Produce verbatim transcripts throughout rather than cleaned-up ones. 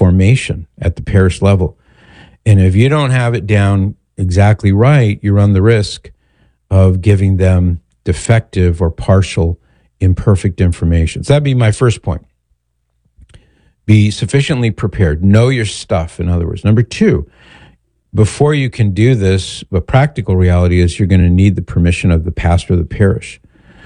formation at the parish level. And if you don't have it down exactly right, you run the risk of giving them defective or partial, imperfect information. So that'd be my first point. Be sufficiently prepared. Know your stuff, in other words. Number two, before you can do this, the practical reality is you're going to need the permission of the pastor of the parish.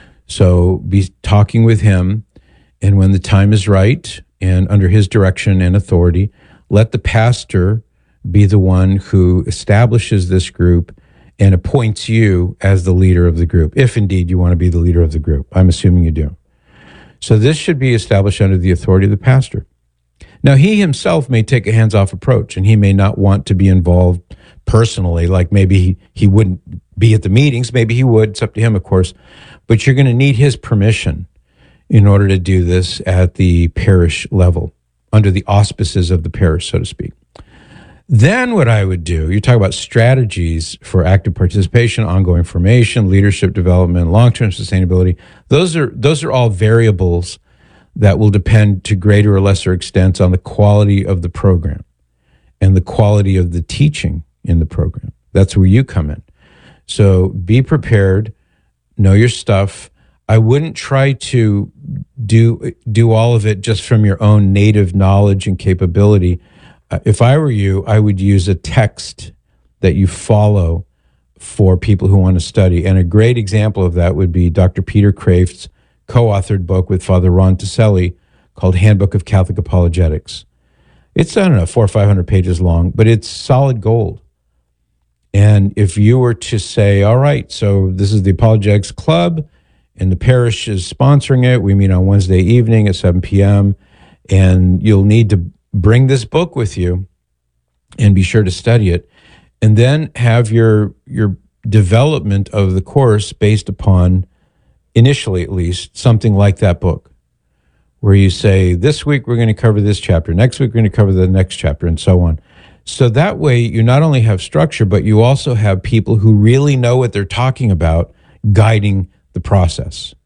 So be talking with him, and when the time is right and under his direction and authority, let the pastor be the one who establishes this group and appoints you as the leader of the group, if indeed you want to be the leader of the group. I'm assuming you do. So this should be established under the authority of the pastor. Now, he himself may take a hands-off approach, and he may not want to be involved personally, like maybe he, he wouldn't be at the meetings. Maybe he would. It's up to him, of course. But you're going to need his permission in order to do this at the parish level, under the auspices of the parish, so to speak. Then what I would do, you talk about strategies for active participation, ongoing formation, leadership development, long-term sustainability. Those are those are all variables that will depend to greater or lesser extents on the quality of the program and the quality of the teaching in the program. That's where you come in. So be prepared, know your stuff. I wouldn't try to do do all of it just from your own native knowledge and capability. Uh, if I were you, I would use a text that you follow for people who want to study. And a great example of that would be Doctor Peter Kraft's co-authored book with Father Ron Taselli called Handbook of Catholic Apologetics. It's, I don't know, four or five hundred pages long, but it's solid gold. And if you were to say, all right, so this is the Apologetics Club, and the parish is sponsoring it. We meet on Wednesday evening at seven p.m., and you'll need to bring this book with you and be sure to study it, and then have your your development of the course based upon, initially at least, something like that book, where you say, this week we're going to cover this chapter, next week we're going to cover the next chapter, and so on. So that way you not only have structure, but you also have people who really know what they're talking about guiding the process.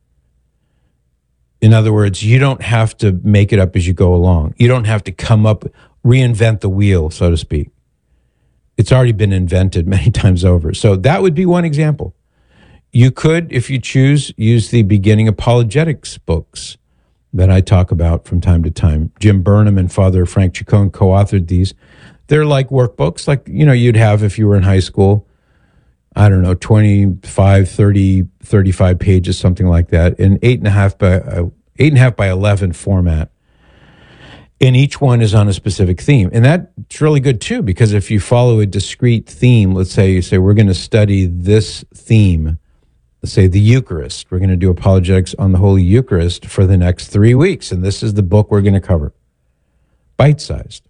In other words, you don't have to make it up as you go along. You don't have to come up, reinvent the wheel, so to speak. It's already been invented many times over. So that would be one example. You could, if you choose, use the beginning apologetics books that I talk about from time to time. Jim Burnham and Father Frank Chacon co-authored these. They're like workbooks, like, you know, you'd have if you were in high school. I don't know, twenty-five, thirty, thirty-five pages, something like that, in eight and a half by uh, eight and a half by eleven format. And each one is on a specific theme. And that's really good too, because if you follow a discrete theme, let's say you say, we're going to study this theme, let's say the Eucharist. We're going to do apologetics on the Holy Eucharist for the next three weeks. And this is the book we're going to cover. Bite-sized.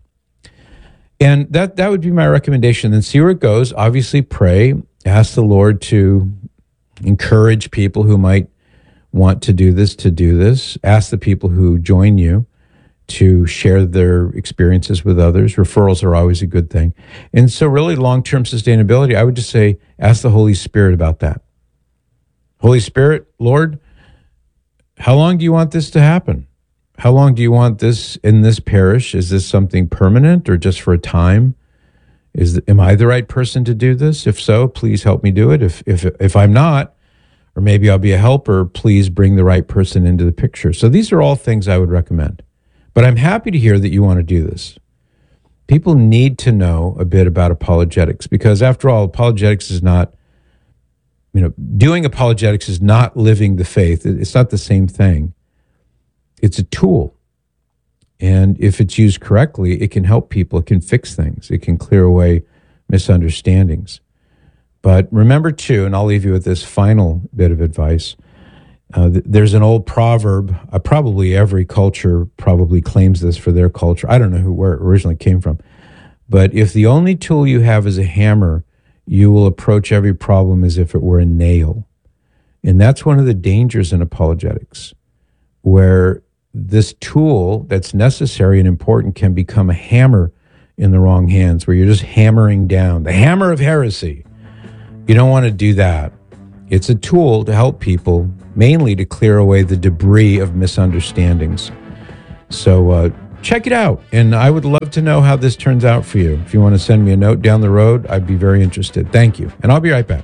And that, that would be my recommendation. Then see where it goes. Obviously pray. Ask the Lord to encourage people who might want to do this, to do this. Ask the people who join you to share their experiences with others. Referrals are always a good thing. And so really long-term sustainability, I would just say, ask the Holy Spirit about that. Holy Spirit, Lord, how long do you want this to happen? How long do you want this in this parish? Is this something permanent or just for a time? Is am I the right person to do this? If so, please help me do it. If if if I'm not, or maybe I'll be a helper, please bring the right person into the picture. So these are all things I would recommend. But I'm happy to hear that you want to do this. People need to know a bit about apologetics because, after all, apologetics is not, you know, doing apologetics is not living the faith. It's not the same thing. It's a tool. And if it's used correctly, it can help people. It can fix things. It can clear away misunderstandings. But remember, too, and I'll leave you with this final bit of advice. Uh, th- there's an old proverb. Uh, probably every culture probably claims this for their culture. I don't know who where it originally came from. But if the only tool you have is a hammer, you will approach every problem as if it were a nail. And that's one of the dangers in apologetics, where this tool that's necessary and important can become a hammer in the wrong hands, where you're just hammering down, the hammer of heresy. You don't want to do that. It's a tool to help people, mainly to clear away the debris of misunderstandings. So uh, check it out. And I would love to know how this turns out for you. If you want to send me a note down the road, I'd be very interested. Thank you. And I'll be right back.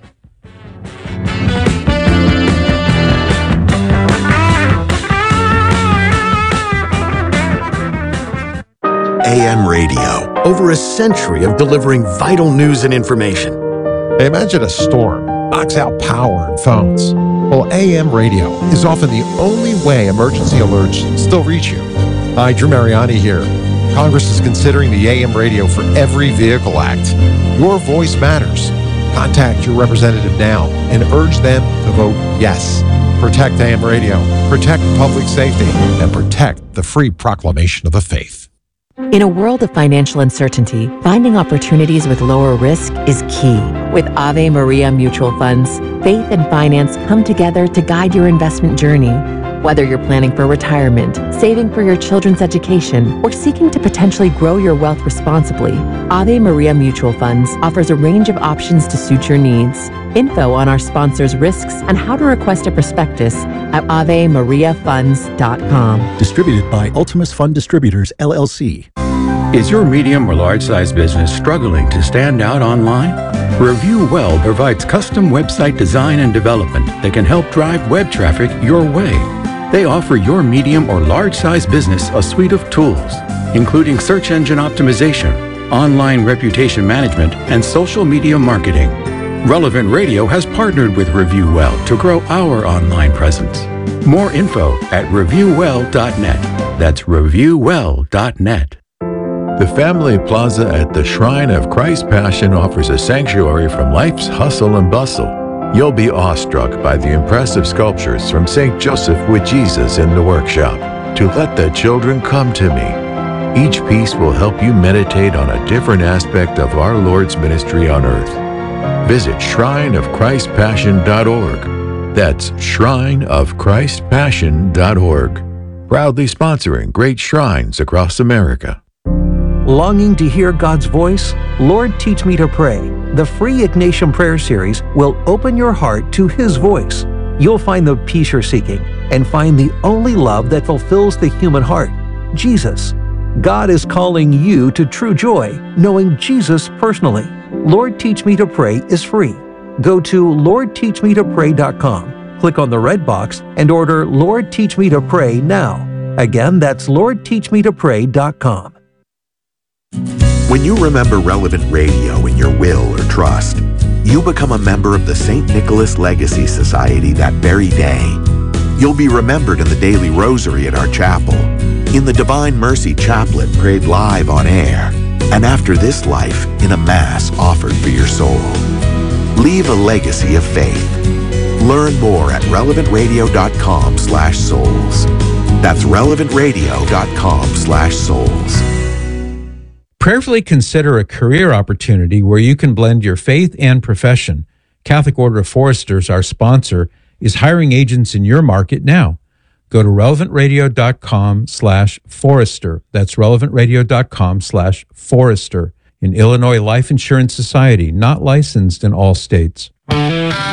A M radio, over a century of delivering vital news and information. Imagine a storm knocks out power and phones. Well, A M radio is often the only way emergency alerts still reach you. Hi, Drew Mariani here. Congress is considering the A M radio for Every Vehicle Act. Your voice matters. Contact your representative now and urge them to vote yes. Protect A M radio, protect public safety, and protect the free proclamation of the faith. In a world of financial uncertainty, finding opportunities with lower risk is key. With Ave Maria Mutual Funds, faith and finance come together to guide your investment journey. Whether you're planning for retirement, saving for your children's education, or seeking to potentially grow your wealth responsibly, Ave Maria Mutual Funds offers a range of options to suit your needs. Info on our sponsors' risks and how to request a prospectus at ave maria funds dot com. Distributed by Ultimus Fund Distributors, L L C. Is your medium or large-size business struggling to stand out online? Review Well provides custom website design and development that can help drive web traffic your way. They offer your medium or large-size business a suite of tools, including search engine optimization, online reputation management, and social media marketing. Relevant Radio has partnered with Review Well to grow our online presence. More info at review well dot net. That's review well dot net. The Family Plaza at the Shrine of Christ Passion offers a sanctuary from life's hustle and bustle. You'll be awestruck by the impressive sculptures from Saint Joseph with Jesus in the workshop, To Let the Children Come to Me. Each piece will help you meditate on a different aspect of our Lord's ministry on earth. Visit shrine of christ passion dot org. That's shrine of christ passion dot org. Proudly sponsoring great shrines across America. Longing to hear God's voice? Lord, Teach Me to Pray. The free Ignatian Prayer Series will open your heart to His voice. You'll find the peace you're seeking and find the only love that fulfills the human heart, Jesus. God is calling you to true joy, knowing Jesus personally. Lord, Teach Me to Pray is free. Go to lord teach me to pray dot com, click on the red box, and order Lord, Teach Me to Pray now. Again, that's lord teach me to pray dot com. When you remember Relevant Radio in your will or trust, you become a member of the Saint Nicholas Legacy Society that very day. You'll be remembered in the daily rosary at our chapel, in the Divine Mercy Chaplet prayed live on air, and after this life in a Mass offered for your soul. Leave a legacy of faith. Learn more at relevant radio dot com slash souls. That's relevant radio dot com slash souls. Prayerfully consider a career opportunity where you can blend your faith and profession. Catholic Order of Foresters, our sponsor, is hiring agents in your market now. Go to relevant radio dot com slash forester. That's relevant radio dot com slash forester. In Illinois Life Insurance Society, not licensed in all states.